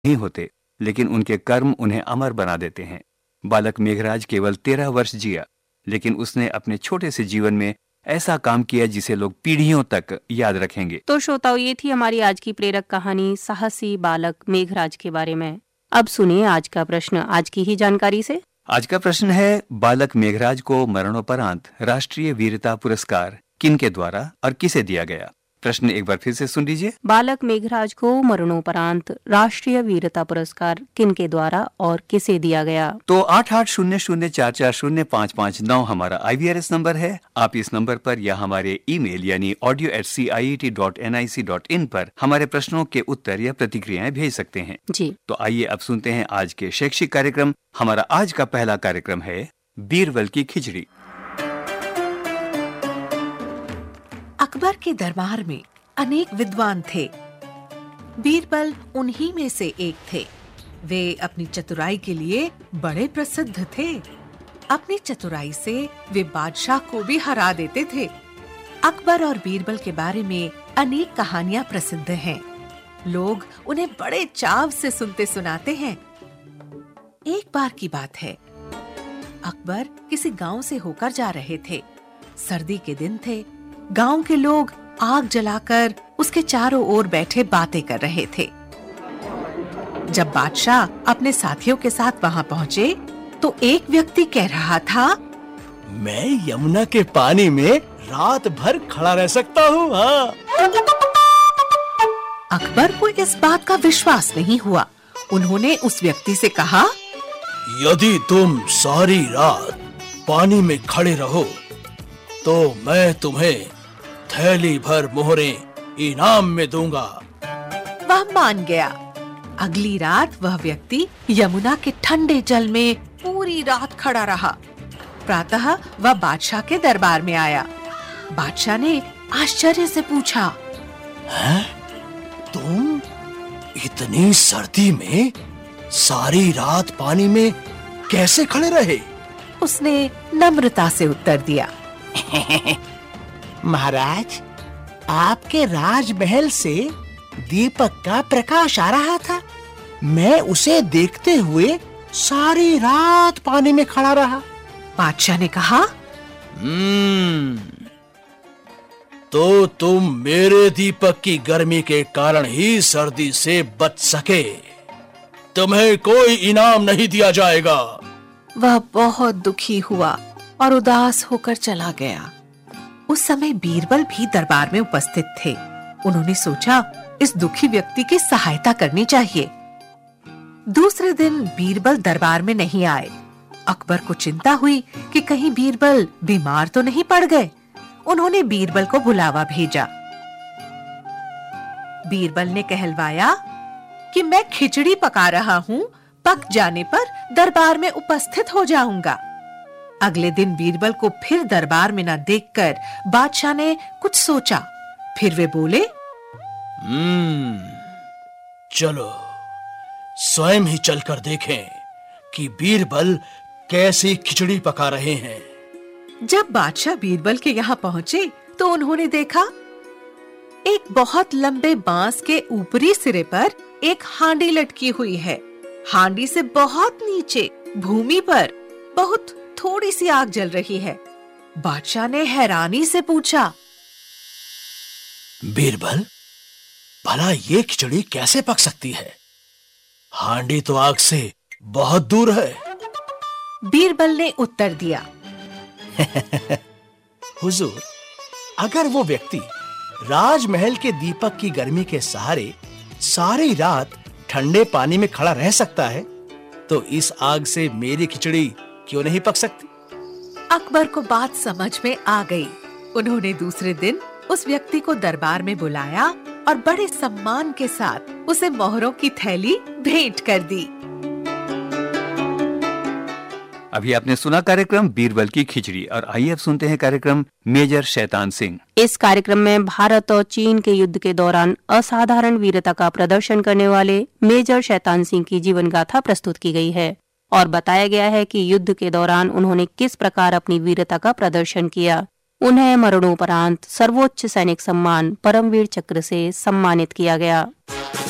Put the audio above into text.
नहीं होते, लेकिन उनके कर्म उन्हें अमर बना देते हैं। बालक मेघराज केवल 13 वर्ष जिया, लेकिन उसने अपने छोटे से जीवन में ऐसा काम किया जिसे लोग पीढ़ियों तक याद रखेंगे। तो श्रोताओं, ये थी हमारी आज की प्रेरक कहानी साहसी बालक मेघराज के बारे में। अब सुनिए आज का प्रश्न आज की ही जानकारी से। आज का प्रश्न है, बालक मेघराज को मरणोपरांत राष्ट्रीय वीरता पुरस्कार किनके द्वारा और किसे दिया गया? प्रश्न एक बार फिर से सुन लीजिए। बालक मेघराज को मरणोपरांत राष्ट्रीय वीरता पुरस्कार किनके द्वारा और किसे दिया गया? तो 8800440559 हमारा IVRS नंबर है। आप इस नंबर पर या हमारे ईमेल यानी audio@ciet.nic.in पर हमारे प्रश्नों के उत्तर या प्रतिक्रियाएं भेज सकते हैं जी। तो आइए अब सुनते हैं आज के शैक्षिक कार्यक्रम। हमारा आज का पहला कार्यक्रम है बीरबल की खिचड़ी। अकबर के दरबार में अनेक विद्वान थे। बीरबल उन्हीं में से एक थे। वे अपनी चतुराई के लिए बड़े प्रसिद्ध थे। अपनी चतुराई से वे बादशाह को भी हरा देते थे। अकबर और बीरबल के बारे में अनेक कहानियां प्रसिद्ध हैं। लोग उन्हें बड़े चाव से सुनते सुनाते हैं। एक बार की बात है, अकबर किसी गांव से होकर जा रहे थे। सर्दी के दिन थे। गांव के लोग आग जलाकर उसके चारों ओर बैठे बातें कर रहे थे। जब बादशाह अपने साथियों के साथ वहां पहुंचे तो एक व्यक्ति कह रहा था, मैं यमुना के पानी में रात भर खड़ा रह सकता हूँ। हाँ। अकबर को इस बात का विश्वास नहीं हुआ। उन्होंने उस व्यक्ति से कहा, यदि तुम सारी रात पानी में खड़े रहो तो मैं तुम्हें थैली भर मोहरें इनाम में दूंगा। वह मान गया। अगली रात वह व्यक्ति यमुना के ठंडे जल में पूरी रात खड़ा रहा। प्रातः वह बादशाह के दरबार में आया। बादशाह ने आश्चर्य से पूछा, हैं? तुम इतनी सर्दी में सारी रात पानी में कैसे खड़े रहे? उसने नम्रता से उत्तर दिया, महाराज, आपके राजमहल से दीपक का प्रकाश आ रहा था। मैं उसे देखते हुए सारी रात पानी में खड़ा रहा। बादशाह ने कहा, तो तुम मेरे दीपक की गर्मी के कारण ही सर्दी से बच सके। तुम्हें कोई इनाम नहीं दिया जाएगा। वह बहुत दुखी हुआ और उदास होकर चला गया। उस समय बीरबल भी दरबार में उपस्थित थे। उन्होंने सोचा, इस दुखी व्यक्ति की सहायता करनी चाहिए। दूसरे दिन बीरबल दरबार में नहीं आए। अकबर को चिंता हुई कि कहीं बीरबल बीमार तो नहीं पड़ गए। उन्होंने बीरबल को बुलावा भेजा। बीरबल ने कहलवाया कि मैं खिचड़ी पका रहा हूँ, पक जाने पर दरबार में उपस्थित हो जाऊंगा। अगले दिन बीरबल को फिर दरबार में न देखकर बादशाह ने कुछ सोचा। फिर वे बोले, चलो स्वयं ही चलकर देखें कि बीरबल कैसी खिचड़ी पका रहे हैं। जब बादशाह बीरबल के यहाँ पहुँचे तो उन्होंने देखा, एक बहुत लंबे बांस के ऊपरी सिरे पर एक हांडी लटकी हुई है। हांडी से बहुत नीचे भूमि पर बहुत थोड़ी सी आग जल रही है। बादशाह ने हैरानी से पूछा, बीरबल, भला ये खिचड़ी कैसे पक सकती है? हांडी तो आग से बहुत दूर है। बीरबल ने उत्तर दिया, हुजूर, अगर वो व्यक्ति राजमहल के दीपक की गर्मी के सहारे सारी रात ठंडे पानी में खड़ा रह सकता है, तो इस आग से मेरी खिचड़ी क्यों नहीं पक सकती? अकबर को बात समझ में आ गई। उन्होंने दूसरे दिन उस व्यक्ति को दरबार में बुलाया और बड़े सम्मान के साथ उसे मोहरों की थैली भेंट कर दी। अभी आपने सुना कार्यक्रम बीरबल की खिचड़ी और आइए अब सुनते हैं कार्यक्रम मेजर शैतान सिंह। इस कार्यक्रम में भारत और चीन के युद्ध के दौरान असाधारण वीरता का प्रदर्शन करने वाले मेजर शैतान सिंह की जीवन गाथा प्रस्तुत की गई है और बताया गया है कि युद्ध के दौरान उन्होंने किस प्रकार अपनी वीरता का प्रदर्शन किया। उन्हें मरणोपरांत सर्वोच्च सैनिक सम्मान परमवीर चक्र से सम्मानित किया गया।